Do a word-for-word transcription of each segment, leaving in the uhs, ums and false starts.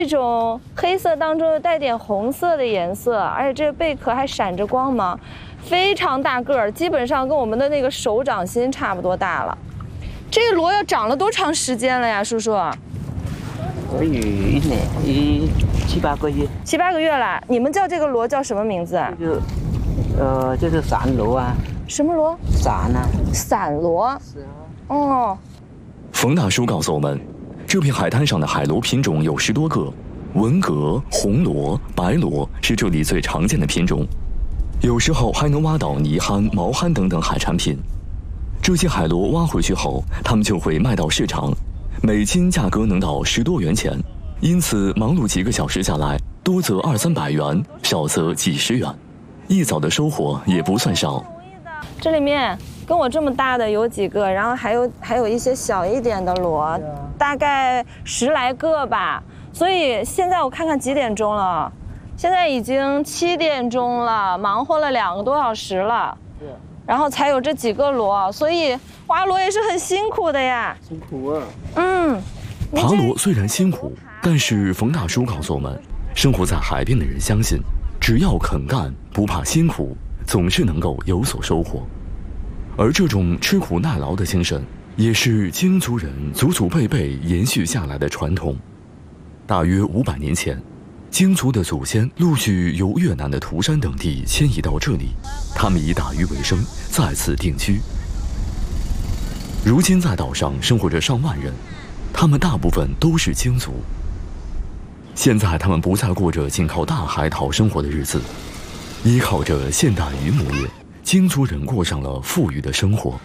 这种黑色当中又带点红色的颜色，而且这个贝壳还闪着光芒，非常大个儿，基本上跟我们的那个手掌心差不多大了。这个螺要长了多长时间了呀，叔叔？ 可以一年一七八个月。 七八个月了。你们叫这个螺叫什么名字？ 这个，呃，就是伞螺啊。 什么螺？ 伞啊。 伞螺。 是啊。 哦。 冯大叔告诉我们。这片海滩上的海螺品种有十多个，文蛤、红螺、白螺是这里最常见的品种，有时候还能挖到泥蛤、毛蛤等等海产品。这些海螺挖回去后，它们就会卖到市场，每斤价格能到十多元钱，因此忙碌几个小时下来，多则二三百元，少则几十元，一早的收获也不算少。 这里面跟我这么大的有几个，然后还有还有一些小一点的螺，大概十来个吧。所以现在我看看几点钟了，现在已经七点钟了，忙活了两个多小时了，然后才有这几个螺，所以挖螺也是很辛苦的呀。 辛苦啊！ 嗯， 爬螺虽然辛苦，但是冯大叔告诉我们，生活在海边的人相信，只要肯干，不怕辛苦，总是能够有所收获。而这种吃苦耐劳的精神，也是京族人祖祖辈辈延续下来的传统。大约五百年前，京族的祖先陆续由越南的涂山等地迁移到这里，他们以打鱼为生，在此定居。如今在岛上生活着上万人，他们大部分都是京族。现在他们不再过着仅靠大海讨生活的日子，依靠着现代渔牧业，京族人过上了富裕的生活。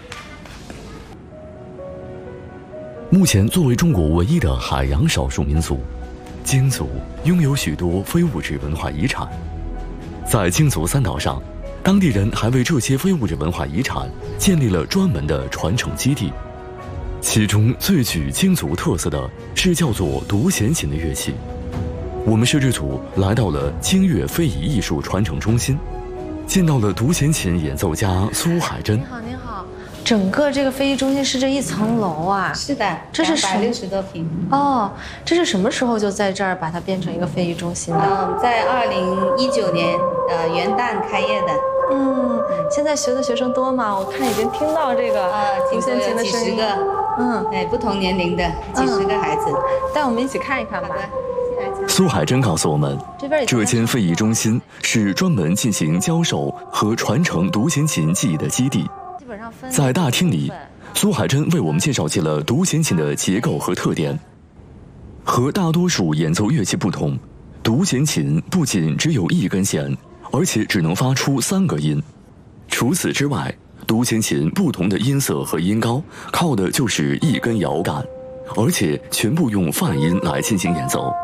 目前作为中国唯一的海洋少数民族，京族拥有许多非物质文化遗产。在京族三岛上，当地人还为这些非物质文化遗产建立了专门的传承基地。其中最具京族特色的是叫做独弦琴的乐器。我们摄制组来到了京乐非遗艺术传承中心，见到了独弦琴演奏家苏海珍。 您好，您好。整个这个非遗中心是这一层楼啊？ 是的， 这是两百六十多平。 哦，这是什么时候就在这儿把它变成一个非遗中心的？ 嗯，在二零一九年呃元旦开业的。 嗯，现在学的学生多吗？我看已经听到这个呃独弦琴的声音。 几十个， 嗯， 哎，不同年龄的几十个孩子， 带我们一起看一看吧。 苏海珍告诉我们，这间非遗中心是专门进行教授和传承独弦琴技艺的基地。在大厅里，苏海珍为我们介绍起了独弦琴的结构和特点。和大多数演奏乐器不同，独弦琴不仅只有一根弦，而且只能发出三个音。除此之外，独弦琴不同的音色和音高，靠的就是一根摇杆，而且全部用泛音来进行演奏。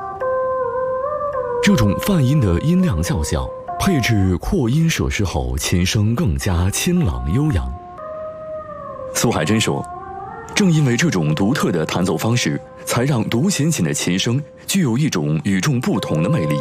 这种泛音的音量较小，配置扩音设施后，琴声更加清朗悠扬。苏海珍说，正因为这种独特的弹奏方式，才让独弦琴的琴声具有一种与众不同的魅力。